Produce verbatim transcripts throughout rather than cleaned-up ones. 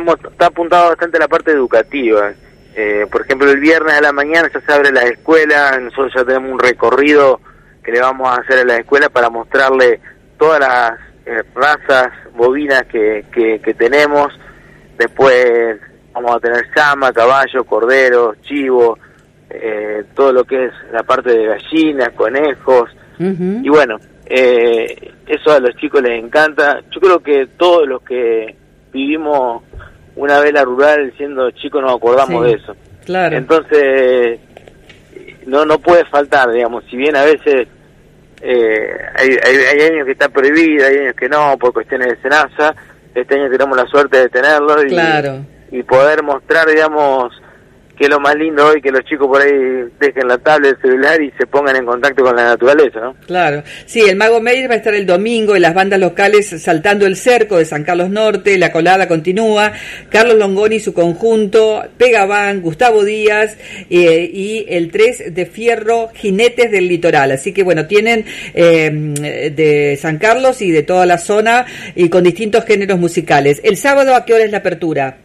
estamos está apuntado bastante a la parte educativa. Eh, por ejemplo, el viernes a la mañana ya se abre la escuela, nosotros ya tenemos un recorrido que le vamos a hacer a la escuela para mostrarle todas las eh, razas bovinas que, que, que tenemos. Después vamos a tener llama, caballo, corderos, chivo, eh, todo lo que es la parte de gallinas, conejos. Uh-huh. Y bueno, eh, eso a los chicos les encanta. Yo creo que todos los que vivimos una vela rural siendo chicos nos acordamos, sí, de eso. Claro. Entonces, no no puede faltar, digamos, si bien a veces eh, hay, hay, hay años que está prohibido, hay años que no, por cuestiones de SENASA, este año tenemos la suerte de tenerlo y, claro, y poder mostrar, digamos, que es lo más lindo hoy, que los chicos por ahí dejen la tablet, el celular y se pongan en contacto con la naturaleza, ¿no? Claro. Sí, el Mago Meir va a estar el domingo en las bandas locales saltando el cerco de San Carlos Norte, la colada continúa, Carlos Longoni y su conjunto, Pegabán, Gustavo Díaz eh, y el tres de Fierro, Jinetes del Litoral. Así que bueno, tienen eh, de San Carlos y de toda la zona y con distintos géneros musicales. ¿El sábado a qué hora es la apertura?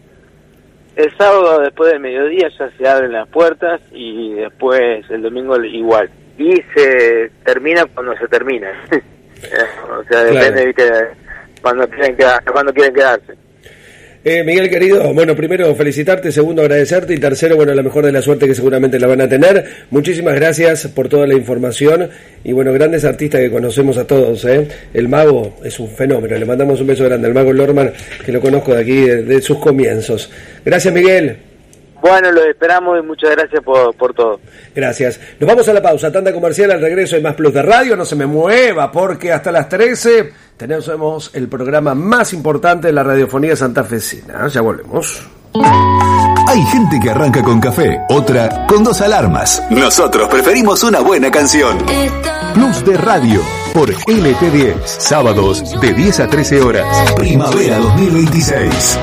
El sábado después del mediodía ya se abren las puertas y después el domingo igual. Y se termina cuando se termina. O sea, depende, claro, de cuando quieren quedar, cuando quieren quedarse. Eh, Miguel querido, bueno, primero felicitarte, segundo agradecerte y tercero, bueno, la mejor de la suerte que seguramente la van a tener. Muchísimas gracias por toda la información y bueno, grandes artistas que conocemos a todos, ¿eh? El Mago es un fenómeno, le mandamos un beso grande al Mago Lorman, que lo conozco de aquí, de, de sus comienzos. Gracias, Miguel. Bueno, lo esperamos y muchas gracias por, por todo. Gracias. Nos vamos a la pausa, tanda comercial, al regreso de Más Plus de Radio. No se me mueva porque hasta las trece tenemos el programa más importante de la radiofonía santafesina. Ya volvemos. Hay gente que arranca con café, otra con dos alarmas. Nosotros preferimos una buena canción. Plus de Radio por L T diez, sábados de diez a trece horas. Primavera dos mil veintiséis.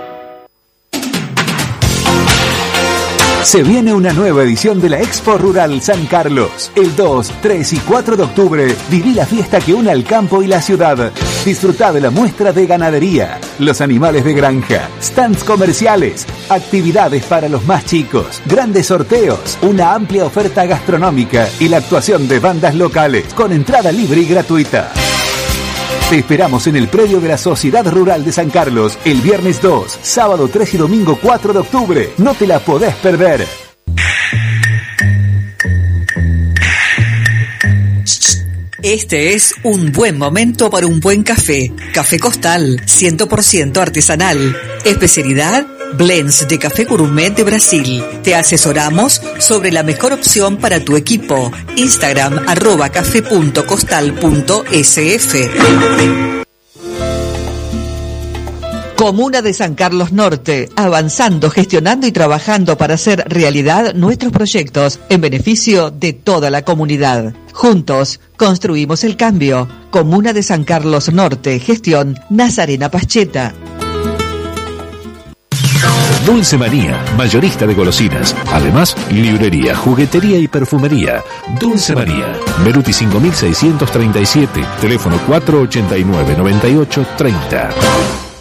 Se viene una nueva edición de la Expo Rural San Carlos. El dos, tres y cuatro de octubre, viví la fiesta que une al campo y la ciudad. Disfrutá de la muestra de ganadería, los animales de granja, stands comerciales, actividades para los más chicos, grandes sorteos, una amplia oferta gastronómica y la actuación de bandas locales con entrada libre y gratuita. Te esperamos en el predio de la Sociedad Rural de San Carlos el viernes dos, sábado tres y domingo cuatro de octubre. No te la podés perder. Este es un buen momento para un buen café. Café Costal, cien por ciento artesanal. Especialidad, blends de café gourmet de Brasil. Te asesoramos sobre la mejor opción para tu equipo. Instagram, arroba café punto costal punto s f. Comuna de San Carlos Norte, avanzando, gestionando y trabajando para hacer realidad nuestros proyectos en beneficio de toda la comunidad. Juntos, construimos el cambio. Comuna de San Carlos Norte, gestión Nazarena Pascheta. Dulce Manía, mayorista de golosinas. Además, librería, juguetería y perfumería. Dulce Manía, Beruti cinco mil seiscientos treinta y siete, teléfono cuatro ochenta y nueve, noventa y ocho treinta.